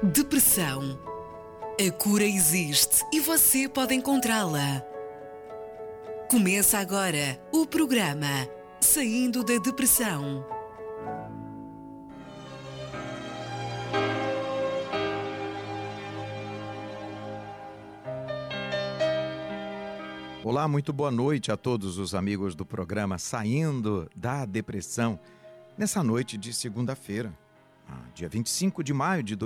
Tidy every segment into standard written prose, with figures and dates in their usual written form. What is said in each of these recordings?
Depressão. A cura existe e você pode encontrá-la. Começa agora o programa Saindo da Depressão. Olá, muito boa noite a todos os amigos do programa Saindo da Depressão. Nessa noite de segunda-feira, dia 25 de maio de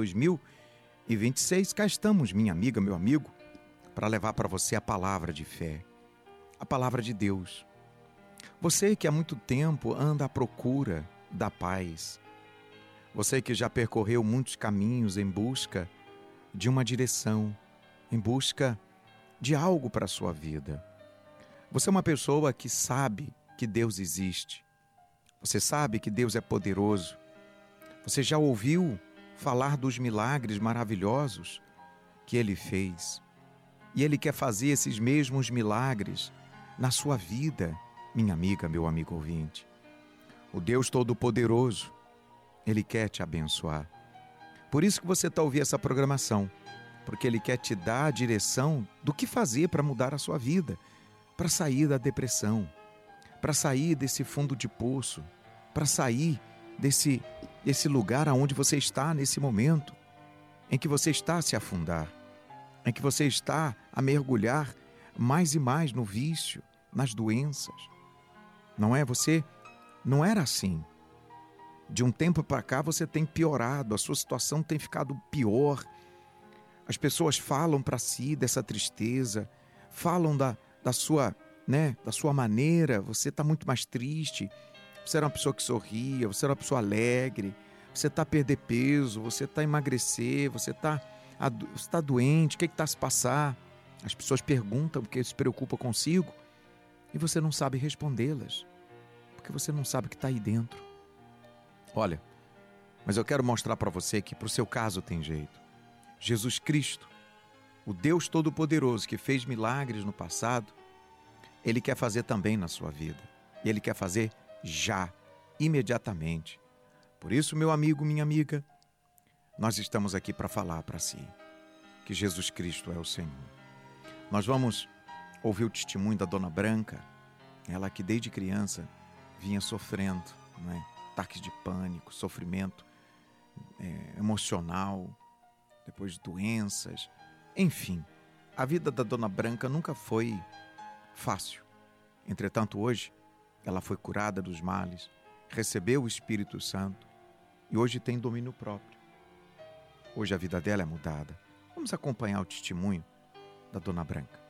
2026, cá estamos, minha amiga, meu amigo, para levar para você a palavra de fé, a palavra de Deus. Você que há muito tempo anda à procura da paz, você que já percorreu muitos caminhos em busca de uma direção, em busca de algo para a sua vida. Você é uma pessoa que sabe que Deus existe. Você sabe que Deus é poderoso. Você já ouviu falar dos milagres maravilhosos que Ele fez. E Ele quer fazer esses mesmos milagres na sua vida, minha amiga, meu amigo ouvinte. O Deus Todo-Poderoso, Ele quer te abençoar. Por isso que você está ouvindo essa programação, porque Ele quer te dar a direção do que fazer para mudar a sua vida, para sair da depressão, para sair desse fundo de poço, para sair desse lugar aonde você está nesse momento, em que você está a se afundar, em que você está a mergulhar mais e mais no vício, nas doenças. Não é? Você não era assim. De um tempo para cá você tem piorado, a sua situação tem ficado pior. As pessoas falam para si dessa tristeza, falam da sua maneira, você está muito mais triste, você era uma pessoa que sorria, você era uma pessoa alegre, você está a perder peso, você está a emagrecer, você está doente, o que está a se passar? As pessoas perguntam porque se preocupam consigo e você não sabe respondê-las, porque você não sabe o que está aí dentro. Olha, mas eu quero mostrar para você que para o seu caso tem jeito. Jesus Cristo, o Deus Todo-Poderoso que fez milagres no passado, Ele quer fazer também na sua vida. E Ele quer fazer já, imediatamente. Por isso, meu amigo, minha amiga, nós estamos aqui para falar para si que Jesus Cristo é o Senhor. Nós vamos ouvir o testemunho da Dona Branca, ela que desde criança vinha sofrendo, ataques de pânico, sofrimento emocional, depois doenças, enfim. A vida da Dona Branca nunca foi fácil. Entretanto, hoje, ela foi curada dos males, recebeu o Espírito Santo e hoje tem domínio próprio. Hoje a vida dela é mudada. Vamos acompanhar o testemunho da Dona Branca.